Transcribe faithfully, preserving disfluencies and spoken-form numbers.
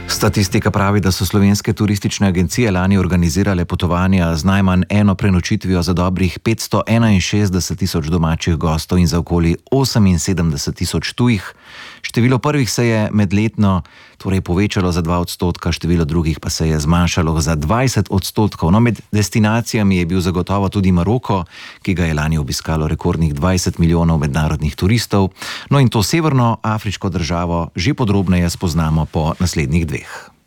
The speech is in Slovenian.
Statistika pravi, da so slovenske turistične agencije lani organizirale potovanja z najmanj eno prenočitvijo za dobrih petsto enainšestdeset tisoč domačih gostov in za okoli oseminsedemdeset tisoč tujih. Število prvih se je medletno torej povečalo za dva odstotka, število drugih pa se je zmanjšalo za dvajset odstotkov. No, med destinacijami je bil zagotovo tudi Maroko, ki ga je lani obiskalo rekordnih dvajset milijonov mednarodnih turistov. No in to severno afriško državo že podrobneje spoznamo po naslednjih dveh.